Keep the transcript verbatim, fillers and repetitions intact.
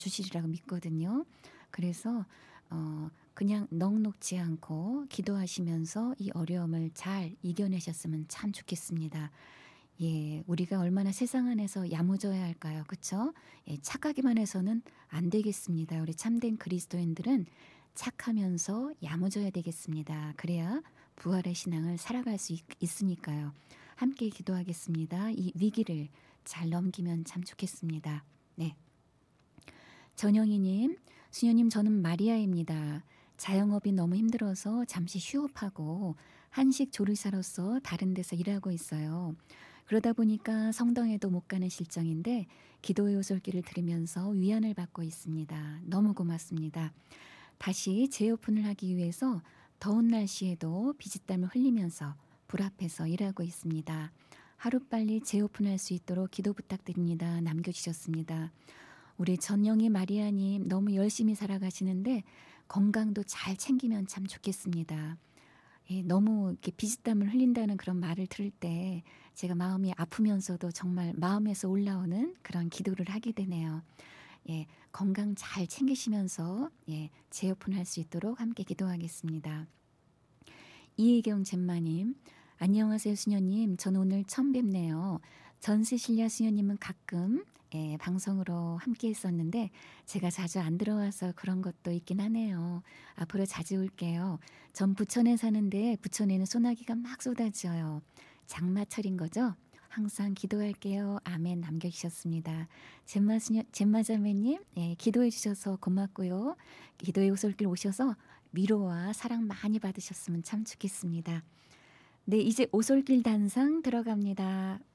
주시리라고 믿거든요. 그래서 어 그냥 넋놓지 않고 기도하시면서 이 어려움을 잘 이겨내셨으면 참 좋겠습니다. 예. 우리가 얼마나 세상 안에서 야무져야 할까요? 그쵸? 예 착하기만 해서는 안 되겠습니다. 우리 참된 그리스도인들은 착하면서 야무져야 되겠습니다. 그래야 부활의 신앙을 살아갈 수 있 있으니까요. 함께 기도하겠습니다. 이 위기를 잘 넘기면 참 좋겠습니다. 네. 전영희 님, "수녀님 저는 마리아입니다. 자영업이 너무 힘들어서 잠시 휴업하고 한식 조리사로서 다른 데서 일하고 있어요. 그러다 보니까 성당에도 못 가는 실정인데 기도의 오솔길을 들으면서 위안을 받고 있습니다. 너무 고맙습니다. 다시 재오픈을 하기 위해서 더운 날씨에도 비짓땀을 흘리면서 불 앞에서 일하고 있습니다. 하루빨리 재오픈할 수 있도록 기도 부탁드립니다." 남겨주셨습니다. 우리 전영희 마리아님 너무 열심히 살아가시는데 건강도 잘 챙기면 참 좋겠습니다. 예 너무 이렇게 비짓땀을 흘린다는 그런 말을 들을 때 제가 마음이 아프면서도 정말 마음에서 올라오는 그런 기도를 하게 되네요. 예 건강 잘 챙기시면서 예 재오픈할 수 있도록 함께 기도하겠습니다. 이혜경 젬마님, "안녕하세요 수녀님. 저는 오늘 처음 뵙네요. 전세실려 수녀님은 가끔 예 방송으로 함께 했었는데 제가 자주 안 들어와서 그런 것도 있긴 하네요. 앞으로 자주 올게요. 전 부천에 사는데 부천에는 소나기가 막 쏟아져요. 장마철인 거죠? 항상 기도할게요." 아멘 남겨주셨습니다. 젬마 수녀 젬마 자매님 예 기도해 주셔서 고맙고요. 기도의 오솔길 오셔서 위로와 사랑 많이 받으셨으면 참 좋겠습니다. 네 이제 오솔길 단상 들어갑니다.